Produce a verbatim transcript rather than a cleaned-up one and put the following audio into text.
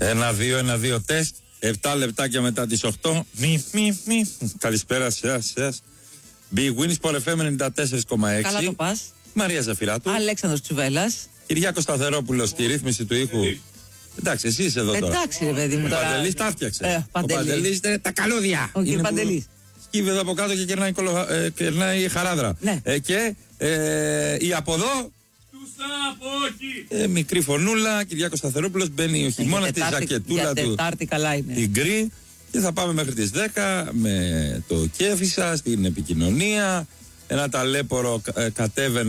Ένα, δύο, ένα, δύο τεστ. Επτά λεπτάκια μετά τις οκτώ. Μη, μη, μη. Καλησπέρα σας, σας. Big Win Sport εφ εμ ενενήντα τέσσερα κόμμα έξι. Καλά το πας. Μαρία Ζαφυράτου. Αλέξανδρος Τσουβέλλας. Κυριάκο Σταθερόπουλος στη ρύθμιση του ήχου. Εντάξει, εσύ είσαι εδώ τώρα. Εντάξει, ρε παιδί μου. Ο τώρα... Παντελής τα φτιάξε. Ε, ο Παντελής. Παντελής είναι τα καλούδια. Ο κ. Παντελής. Σκύβει εδώ από κάτω και κερνάει, κολο, ε, κερνάει χαράδρα. Ναι. Ε, και ε, η από εδώ. Ε, μικρή φωνούλα, Κυριάκος Σταθερόπουλος μπαίνει ο χειμώνας τη ζακετούλα του. Τετάρτη καλά είναι. Την γκρι. Και θα πάμε μέχρι τις δέκα με το κέφι σας, την επικοινωνία. Ένα ταλέπορο ε, κατέβαινε.